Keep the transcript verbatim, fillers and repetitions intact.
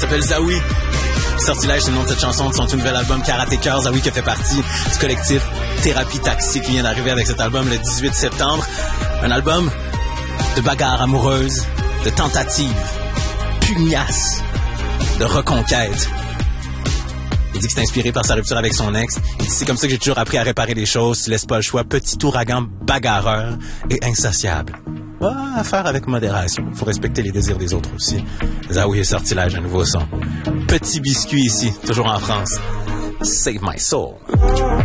s'appelle Zawi. Sortilège, c'est le nom de cette chanson de son tout nouvel album Karaté Cœur. Zawi qui fait partie du collectif Thérapie Taxi qui vient d'arriver avec cet album le dix-huit septembre. Un album de bagarres amoureuses, de tentatives, pugnaces, de reconquête. Il dit que c'est inspiré par sa rupture avec son ex. Il dit c'est comme ça que j'ai toujours appris à réparer les choses. Tu laisses pas le choix. Petit ouragan bagarreur et insatiable. Ah, à faire avec modération. Faut respecter les désirs des autres aussi. Zawi est Sortilège, un nouveau son. Petit biscuit ici, toujours en France. Save my soul.